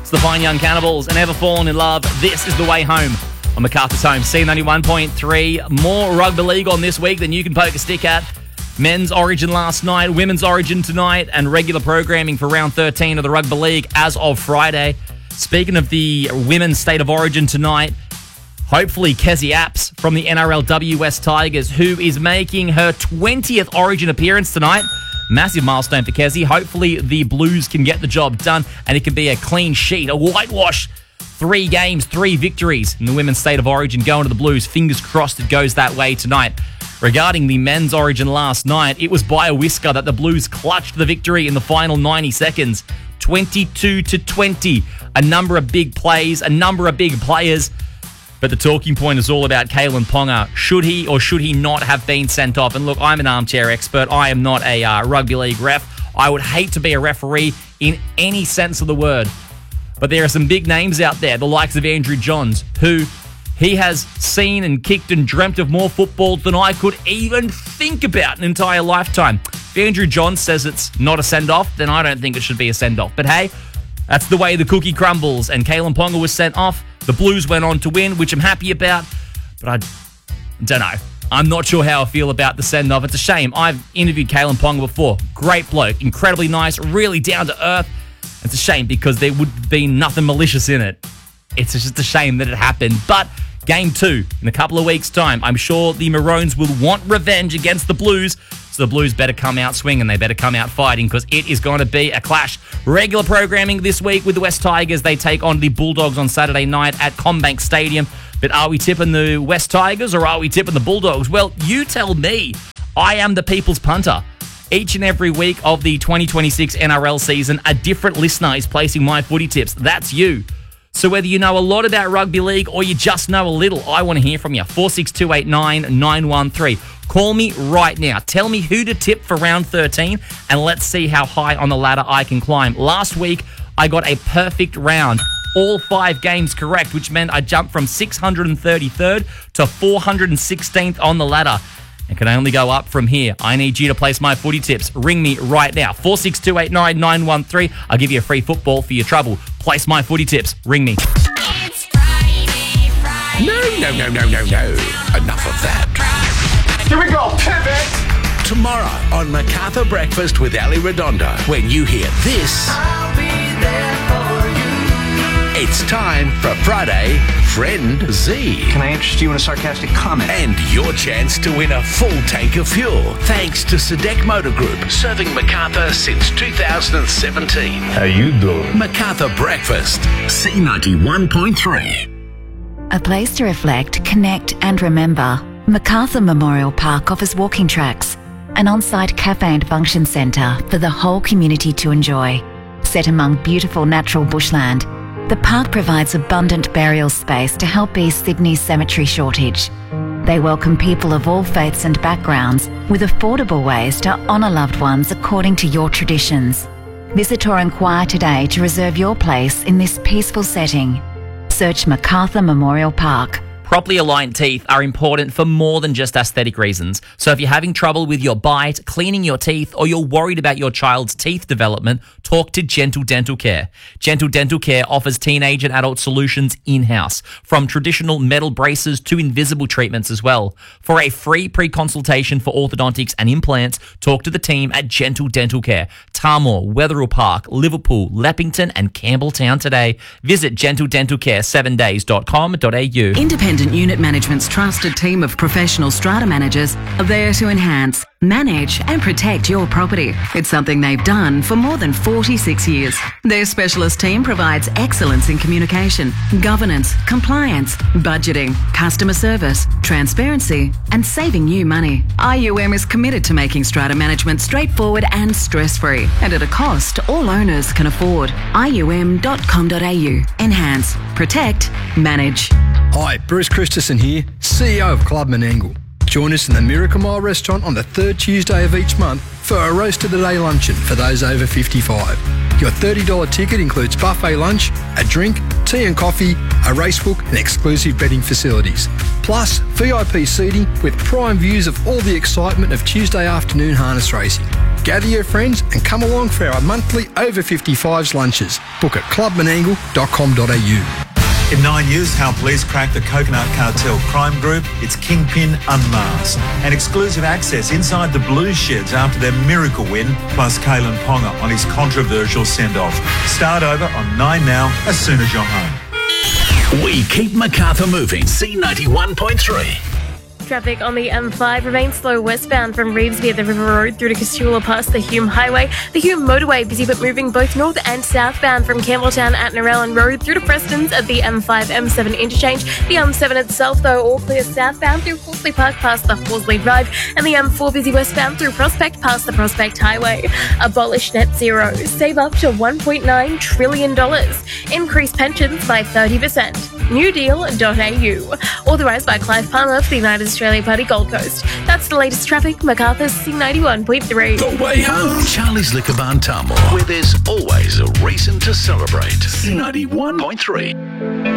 It's the Fine Young Cannibals and Ever Fallen in Love. This is the way home on MacArthur's Home. C91.3. More rugby league on this week than you can poke a stick at. Men's Origin last night, Women's Origin tonight, and regular programming for round 13 of the Rugby League as of Friday. Speaking of the Women's State of Origin tonight, hopefully Kezzy Apps from the NRLW West Tigers, who is making her 20th Origin appearance tonight. Massive milestone for Kezzy. Hopefully the Blues can get the job done and it can be a clean sheet, a whitewash. 3 games, 3 victories in the Women's State of Origin going to the Blues. Fingers crossed it goes that way tonight. Regarding the Men's Origin last night, it was by a whisker that the Blues clutched the victory in the final 90 seconds. 22-20. A number of big plays, a number of big players. But the talking point is all about Kalyn Ponga. Should he or should he not have been sent off? And look, I'm an armchair expert. I am not a rugby league ref. I would hate to be a referee in any sense of the word. But there are some big names out there, the likes of Andrew Johns, who he has seen and kicked and dreamt of more footballs than I could even think about an entire lifetime. If Andrew Johns says it's not a send-off, then I don't think it should be a send-off. But hey, that's the way the cookie crumbles, and Kalyn Ponga was sent off. The Blues went on to win, which I'm happy about, but I don't know. I'm not sure how I feel about the send-off. It's a shame. I've interviewed Kalyn Ponga before. Great bloke, incredibly nice, really down to earth. It's a shame because there would have been nothing malicious in it. It's just a shame that it happened. But Game 2 in a couple of weeks' time, I'm sure the Maroons will want revenge against the Blues. So the Blues better come out swinging. They better come out fighting because it is going to be a clash. Regular programming this week with the West Tigers. They take on the Bulldogs on Saturday night at CommBank Stadium. But are we tipping the West Tigers or are we tipping the Bulldogs? Well, you tell me. I am the people's punter. Each and every week of the 2026 NRL season, a different listener is placing my footy tips. That's you. So whether you know a lot about rugby league or you just know a little, I want to hear from you. 46289 913. Call me right now. Tell me who to tip for round 13 and let's see how high on the ladder I can climb. Last week, I got a perfect round. All 5 games correct, which meant I jumped from 633rd to 416th on the ladder. And can only go up from here. I need you to place my footy tips. Ring me right now. 46289 913. I'll give you a free football for your trouble. Place my footy tips. Ring me. It's Friday. No. Enough of that. Here we go, pivot! Tomorrow on MacArthur Breakfast with Ali Redondo. When you hear this, I'll be there for you. it's time for Friday Friend Z. Can I interest you in a sarcastic comment? And your chance to win a full tank of fuel. Thanks to Sadek Motor Group, serving MacArthur since 2017. How you doing? MacArthur Breakfast, C91.3. A place to reflect, connect and remember. MacArthur Memorial Park offers walking tracks, an on-site cafe and function centre for the whole community to enjoy. Set among beautiful natural bushland, the park provides abundant burial space to help ease Sydney's cemetery shortage. They welcome people of all faiths and backgrounds with affordable ways to honour loved ones according to your traditions. Visit or inquire today to reserve your place in this peaceful setting. Search MacArthur Memorial Park. Properly aligned teeth are important for more than just aesthetic reasons. So if you're having trouble with your bite, cleaning your teeth, or you're worried about your child's teeth development, talk to Gentle Dental Care. Gentle Dental Care offers teenage and adult solutions in-house, from traditional metal braces to invisible treatments as well. For a free pre-consultation for orthodontics and implants, talk to the team at Gentle Dental Care. Tarmore, Wetherill Park, Liverpool, Leppington and Campbelltown today. Visit gentledentalcare7days.com.au. Independent Unit Management's trusted team of professional strata managers are there to enhance, manage and protect your property. It's something they've done for more than 46 years. Their specialist team provides excellence in communication, governance, compliance, budgeting, customer service, transparency and saving you money. IUM is committed to making strata management straightforward and stress-free and at a cost all owners can afford. IUM.com.au. Enhance, protect, manage. Hi, Bruce Christensen here, CEO of Club Menangle. Join us in the Miracle Mile restaurant on the third Tuesday of each month for a roast of the day luncheon for those over 55. Your $30 ticket includes buffet lunch, a drink, tea and coffee, a racebook and exclusive betting facilities. Plus, VIP seating with prime views of all the excitement of Tuesday afternoon harness racing. Gather your friends and come along for our monthly over 55s lunches. Book at clubmenangle.com.au. In 9 years, how police cracked the Coconut Cartel crime group, it's Kingpin Unmasked. And exclusive access inside the Blues Sheds after their miracle win, plus Kalen Ponga on his controversial send-off. Start over on 9 now, as soon as you're home. We keep Macarthur moving. C91.3. Traffic on the M5 remains slow westbound from Revesby at the River Road through to Castula past the Hume Highway. The Hume Motorway busy but moving both north and southbound from Campbelltown at Narellan Road through to Preston's at the M5-M7 interchange. The M7 itself, though, all clear southbound through Horsley Park past the Horsley Drive, and the M4 busy westbound through Prospect past the Prospect Highway. Abolish net zero. Save up to $1.9 trillion. Increase pensions by 30%. newdeal.au. Authorised by Clive Palmer for the United Australia Party Gold Coast. That's the latest traffic. Macarthur's C91.3. The Way Home. Charlie's Liquor Barn Tamworth, where there's always a reason to celebrate. C91.3.